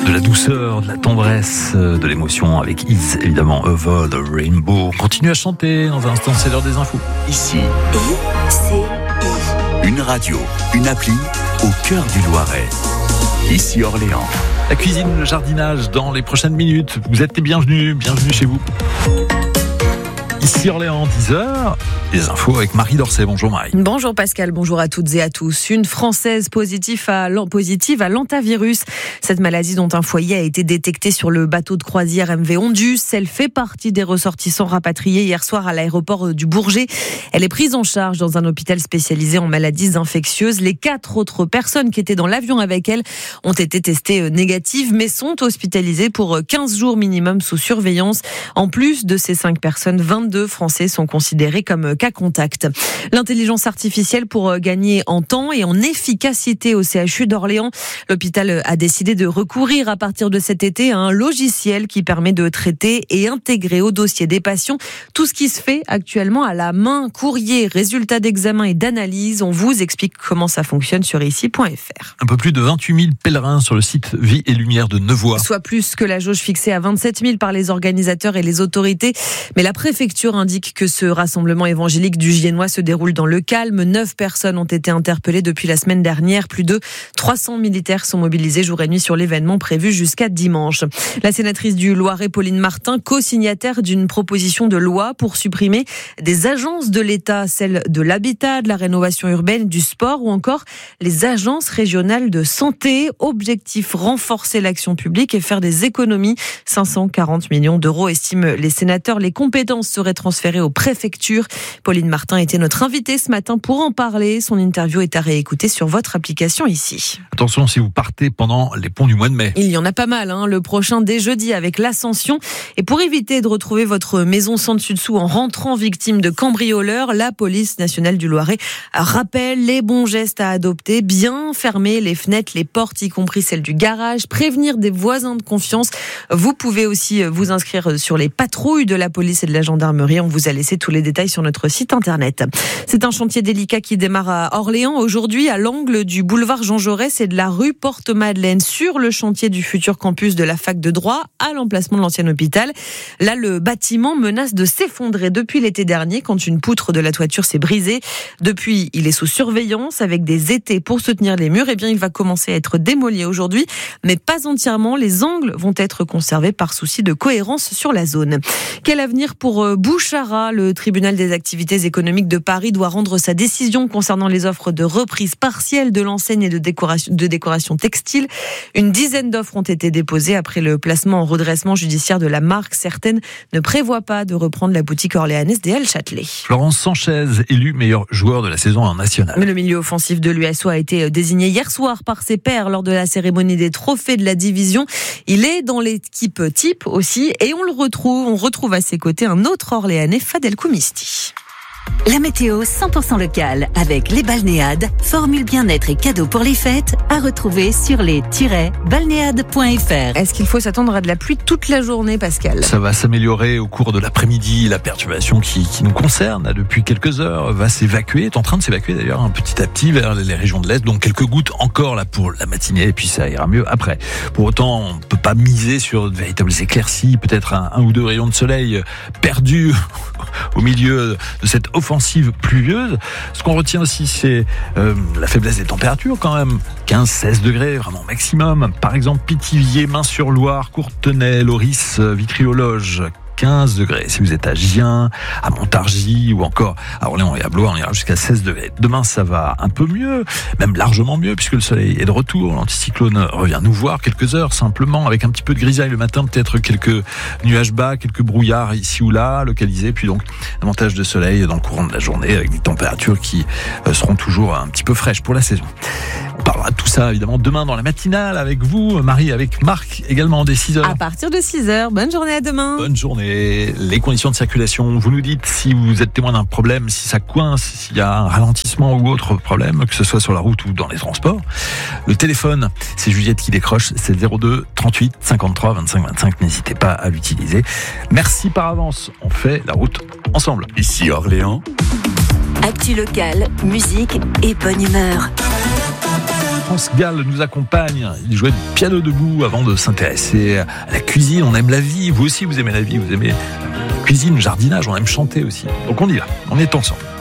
De la douceur, de la tendresse, de l'émotion avec Is, évidemment, Over the Rainbow. On continue à chanter. Dans un instant, c'est l'heure des infos. Ici, une radio, une appli au cœur du Loiret. Ici Orléans. La cuisine, le jardinage dans les prochaines minutes. Vous êtes les bienvenus chez vous. Ici Orléans, 10h, les infos avec Marie Dorset. Bonjour Marie. Bonjour Pascal, bonjour à toutes et à tous. Une Française positive à l'hantavirus. Cette maladie dont un foyer a été détecté sur le bateau de croisière MV Ondus. Elle fait partie des ressortissants rapatriés hier soir à l'aéroport du Bourget. Elle est prise en charge dans un hôpital spécialisé en maladies infectieuses. Les 4 autres personnes qui étaient dans l'avion avec elle ont été testées négatives mais sont hospitalisées pour 15 jours minimum sous surveillance. En plus de ces 5 personnes, 22 Français sont considérés comme cas contact. L'intelligence artificielle pour gagner en temps et en efficacité au CHU d'Orléans. L'hôpital a décidé de recourir à partir de cet été à un logiciel qui permet de traiter et intégrer au dossier des patients tout ce qui se fait actuellement à la main, courrier, résultats d'examen et d'analyse. On vous explique comment ça fonctionne sur ici.fr. Un peu plus de 28 000 pèlerins sur le site Vie et Lumière de Nevoy. Soit plus que la jauge fixée à 27 000 par les organisateurs et les autorités. Mais la préfecture indique que ce rassemblement évangélique du Giennois se déroule dans le calme. 9 personnes ont été interpellées depuis la semaine dernière. Plus de 300 militaires sont mobilisés jour et nuit sur l'événement prévu jusqu'à dimanche. La sénatrice du Loiret, Pauline Martin, co-signataire d'une proposition de loi pour supprimer des agences de l'État, celles de l'habitat, de la rénovation urbaine, du sport ou encore les agences régionales de santé. Objectif, renforcer l'action publique et faire des économies. 540 millions d'euros, estiment les sénateurs. Les compétences seraient transférées aux préfectures. Pauline Martin était notre invitée ce matin pour en parler. Son interview est à réécouter sur votre application ici. Attention si vous partez pendant les ponts du mois de mai. Il y en a pas mal, le prochain dès jeudi avec l'Ascension. Et pour éviter de retrouver votre maison sans dessus-dessous en rentrant victime de cambrioleurs, la police nationale du Loiret rappelle les bons gestes à adopter. Bien fermer les fenêtres, les portes, y compris celles du garage. Prévenir des voisins de confiance. Vous pouvez aussi vous inscrire sur les patrouilles de la police et de la gendarmerie. On vous a laissé tous les détails sur notre site internet. C'est un chantier délicat qui démarre à Orléans aujourd'hui à l'angle du boulevard Jean Jaurès et de la rue Porte-Madeleine sur le chantier du futur campus de la fac de droit à l'emplacement de l'ancien hôpital. Là, le bâtiment menace de s'effondrer depuis l'été dernier quand une poutre de la toiture s'est brisée. Depuis, il est sous surveillance avec des étais pour soutenir les murs. Eh bien, il va commencer à être démoli aujourd'hui, mais pas entièrement. Les angles vont être conservés par souci de cohérence sur la zone. Quel avenir pour Bouchara? Le tribunal des activités économiques de Paris doit rendre sa décision concernant les offres de reprise partielle de l'enseigne et de décoration textile. Une dizaine d'offres ont été déposées après le placement en redressement judiciaire de la marque. Certaines ne prévoient pas de reprendre la boutique orléanaise des Halles Châtelet. Florence Sanchez, élu meilleur joueur de la saison en national. Le milieu offensif de l'USO a été désigné hier soir par ses pairs lors de la cérémonie des trophées de la division. Il est dans l'équipe type aussi et on retrouve à ses côtés un autre Orléanais, Fadel Koumisti. La météo 100% locale avec les balnéades, formule bien-être et cadeaux pour les fêtes à retrouver sur les-balnéades.fr. Est-ce qu'il faut s'attendre à de la pluie toute la journée, Pascal? Ça va s'améliorer au cours de l'après-midi. La perturbation qui nous concerne depuis quelques heures va s'évacuer, est en train de s'évacuer d'ailleurs petit à petit vers les régions de l'Est. Donc quelques gouttes encore là pour la matinée et puis ça ira mieux après. Pour autant, on ne peut pas miser sur de véritables éclaircies, peut-être un ou deux rayons de soleil perdus au milieu de cette offensive pluvieuse. Ce qu'on retient aussi, c'est la faiblesse des températures quand même. 15-16 degrés, vraiment maximum. Par exemple, Pithiviers, Main-sur-Loire, Courtenay, Loris, Vitry-aux-Loges. 15 degrés. Si vous êtes à Gien, à Montargis ou encore à Orléans et à Blois, on ira jusqu'à 16 degrés. Demain, ça va un peu mieux, même largement mieux, puisque le soleil est de retour. L'anticyclone revient nous voir quelques heures simplement, avec un petit peu de grisaille le matin, peut-être quelques nuages bas, quelques brouillards ici ou là, localisés, puis donc davantage de soleil dans le courant de la journée, avec des températures qui seront toujours un petit peu fraîches pour la saison. On parlera de tout ça évidemment demain dans la matinale avec vous, Marie, avec Marc également dès 6h. À partir de 6h, bonne journée à demain. Bonne journée. Les conditions de circulation, vous nous dites si vous êtes témoin d'un problème, si ça coince, s'il y a un ralentissement ou autre problème, que ce soit sur la route ou dans les transports. Le téléphone, c'est Juliette qui décroche, c'est 02 38 53 25 25, n'hésitez pas à l'utiliser. Merci par avance, on fait la route ensemble. Ici Orléans. Actu locale, musique et bonne humeur. Jean-France Gall nous accompagne. Il jouait du piano debout avant de s'intéresser à la cuisine. On aime la vie. Vous aussi, vous aimez la vie. Vous aimez la cuisine, le jardinage. On aime chanter aussi. Donc on y va. On est ensemble.